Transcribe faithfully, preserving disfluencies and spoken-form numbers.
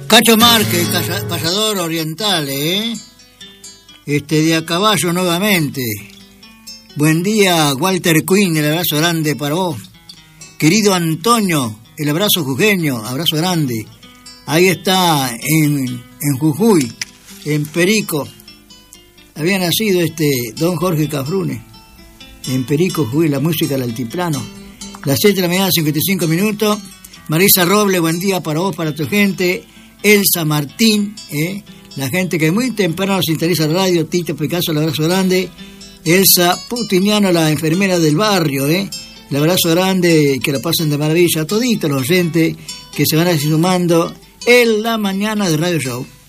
Cacho Márquez, payador oriental, ¿eh? Este, de a caballo nuevamente. Buen día, Walter Quinn, el abrazo grande para vos. Querido Antonio, el abrazo jujeño, abrazo grande. Ahí está, en, en Jujuy, en Perico. Había nacido este don Jorge Cafrune, en Perico, Jujuy, la música del altiplano. Las siete de la mañana, cincuenta y cinco minutos. Marisa Roble, buen día para vos, para tu gente. Elsa Martín, ¿eh? La gente que muy temprano sintoniza la radio. Tito Picasso, el abrazo grande. Elsa Putiniano, la enfermera del barrio, ¿eh? El abrazo grande, que la pasen de maravilla a toditos los oyentes que se van a ir sumando en la mañana de Radio Show.